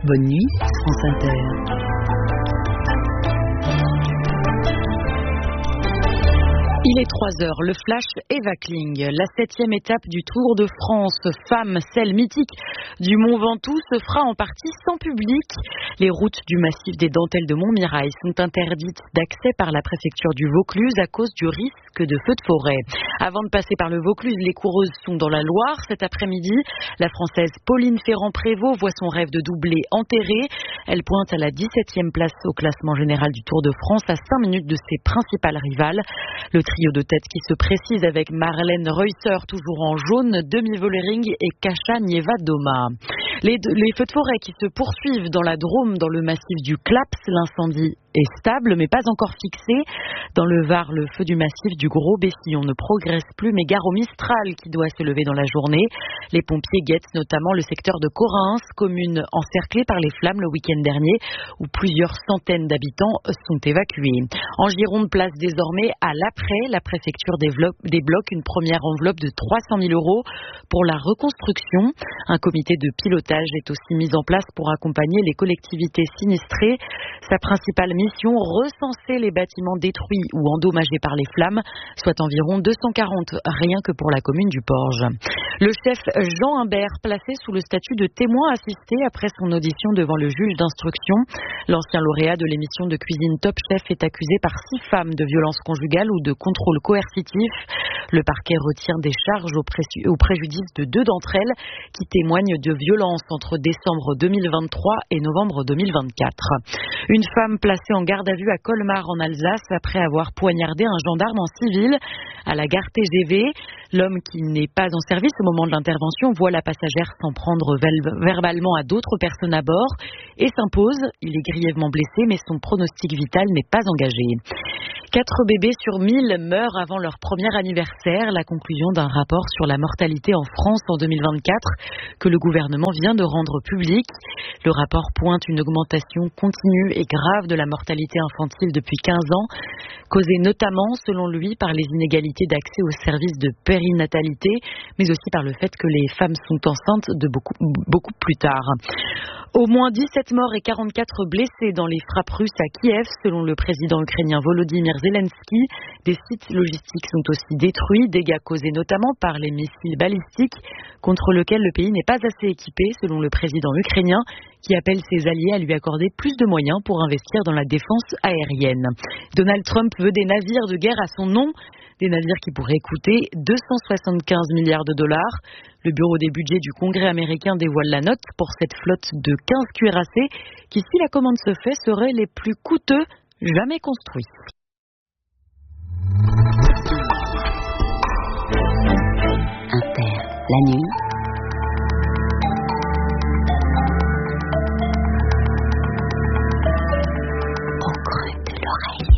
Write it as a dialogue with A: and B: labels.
A: Bonne nuit, France Inter. Il est 3h, le flash Eva Kling. La 7e étape du Tour de France, femme, celle mythique du Mont Ventoux, se fera en partie sans public. Les routes du massif des Dentelles de Montmirail sont interdites d'accès par la préfecture du Vaucluse à cause du risque de feux de forêt. Avant de passer par le Vaucluse, les coureuses sont dans la Loire. Cet après-midi, la Française Pauline Ferrand-Prévot voit son rêve de doublé enterré. Elle pointe à la 17e place au classement général du Tour de France, à 5 minutes de ses principales rivales. Le trio de tête qui se précise avec Marlène Reusser, toujours en jaune, Demi Vollering et Kasia Niewiadoma. Les feux de forêt qui se poursuivent dans la Drôme, dans le massif du Claps. L'incendie est stable mais pas encore fixé. Dans le Var, le feu du massif du Gros Bessillon ne progresse plus, mais gare au Mistral qui doit se lever dans la journée. Les pompiers guettent notamment le secteur de Correns, commune encerclée par les flammes le week-end dernier, où plusieurs centaines d'habitants sont évacués. En Gironde, place désormais à l'après. La préfecture débloque une première enveloppe de 300 000 € pour la reconstruction. Un comité de pilotage est aussi mis en place pour accompagner les collectivités sinistrées. Sa principale mission, recenser les bâtiments détruits ou endommagés par les flammes, soit environ 240, rien que pour la commune du Porge. Le chef Jean Imbert, placé sous le statut de témoin assisté après son audition devant le juge d'instruction. L'ancien lauréat de l'émission de cuisine Top Chef est accusé par 6 femmes de violence conjugale ou de contrôle coercitif. Le parquet retient des charges au préjudice de 2 d'entre elles qui témoignent de violences entre décembre 2023 et novembre 2024. Une femme placée en garde à vue à Colmar en Alsace après avoir poignardé un gendarme en civil à la gare TGV. L'homme, qui n'est pas en service au moment de l'intervention, voit la passagère s'en prendre verbalement à d'autres personnes à bord et s'impose. Il est grièvement blessé, mais son pronostic vital n'est pas engagé. 4 bébés sur 1000 meurent avant leur premier anniversaire. La conclusion d'un rapport sur la mortalité en France en 2024 que le gouvernement vient de rendre public. Le rapport pointe une augmentation continue et grave de la mortalité infantile depuis 15 ans, causée notamment, selon lui, par les inégalités d'accès aux services de périnatalité, mais aussi par le fait que les femmes sont enceintes de beaucoup plus tard. Au moins 17 morts et 44 blessés dans les frappes russes à Kiev, selon le président ukrainien Volodymyr Zelensky. Des sites logistiques sont aussi détruits, dégâts causés notamment par les missiles balistiques, contre lesquels le pays n'est pas assez équipé, selon le président ukrainien, qui appelle ses alliés à lui accorder plus de moyens pour investir dans la défense aérienne. Donald Trump veut des navires de guerre à son nom, des navires qui pourraient coûter 275 milliards de dollars. Le bureau des budgets du Congrès américain dévoile la note pour cette flotte de 15 cuirassés qui, si la commande se fait, seraient les plus coûteux jamais construits.
B: Inter, la nuit.